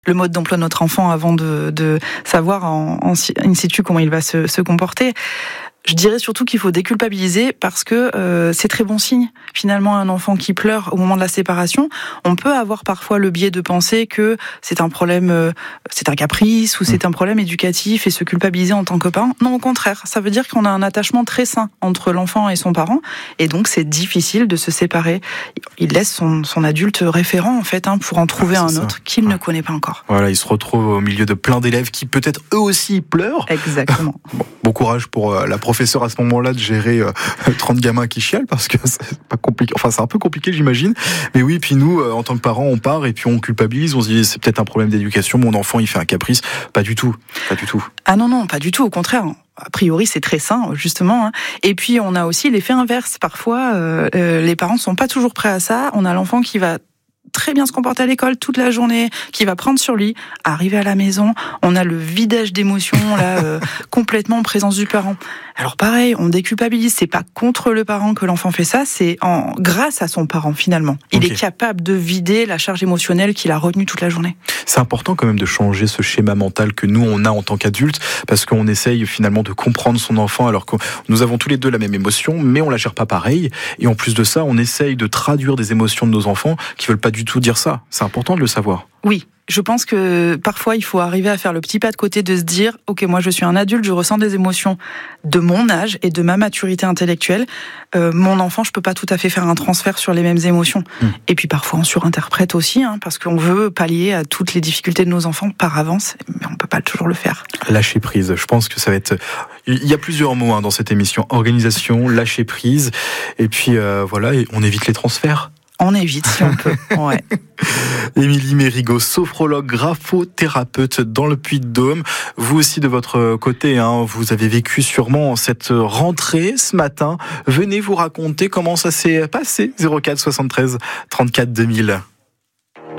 le mode d'emploi de notre enfant avant de savoir in situ comment il va se comporter. Je dirais surtout qu'il faut déculpabiliser parce que c'est très bon signe. Finalement, un enfant qui pleure au moment de la séparation, on peut avoir parfois le biais de penser que c'est un problème, c'est un caprice ou c'est un problème éducatif et se culpabiliser en tant que parent. Non, au contraire, ça veut dire qu'on a un attachement très sain entre l'enfant et son parent et donc c'est difficile de se séparer. Il laisse son adulte référent en fait pour en trouver un autre qu'il ne connaît pas encore. Voilà, il se retrouve au milieu de plein d'élèves qui peut-être eux aussi pleurent. Exactement. Bon courage pour la professeur à ce moment-là de gérer 30 gamins qui chialent parce que c'est pas compliqué. Enfin, c'est un peu compliqué, j'imagine. Mais oui, puis nous, en tant que parents, on part et puis on culpabilise. On se dit, c'est peut-être un problème d'éducation. Mon enfant, il fait un caprice. Pas du tout. Pas du tout. Ah non, pas du tout. Au contraire. A priori, c'est très sain, justement. Et puis, on a aussi l'effet inverse. Parfois, les parents sont pas toujours prêts à ça. On a l'enfant qui va très bien se comporter à l'école toute la journée, qui va prendre sur lui, arriver à la maison, on a le vidage d'émotions complètement en présence du parent. Alors pareil, on déculpabilise, c'est pas contre le parent que l'enfant fait ça, c'est grâce à son parent finalement. Il est capable de vider la charge émotionnelle qu'il a retenue toute la journée. C'est important quand même de changer ce schéma mental que nous on a en tant qu'adultes, parce qu'on essaye finalement de comprendre son enfant alors que nous avons tous les deux la même émotion, mais on la gère pas pareil. Et en plus de ça, on essaye de traduire des émotions de nos enfants qui veulent pas du tout dire ça. C'est important de le savoir. Oui. Je pense que parfois il faut arriver à faire le petit pas de côté de se dire ok, moi je suis un adulte, je ressens des émotions de mon âge et de ma maturité intellectuelle. Mon enfant, je peux pas tout à fait faire un transfert sur les mêmes émotions. Et puis parfois on surinterprète aussi parce qu'on veut pallier à toutes les difficultés de nos enfants par avance, mais on peut pas toujours le faire. Lâcher prise, je pense que ça va être... Il y a plusieurs mots dans cette émission. Organisation, lâcher prise, et puis voilà, et on évite les transferts. On évite si on peut, ouais. Émilie Mérigot, sophrologue, graphothérapeute dans le Puy-de-Dôme. Vous aussi de votre côté, vous avez vécu sûrement cette rentrée ce matin. Venez vous raconter comment ça s'est passé. 04 73 34 2000.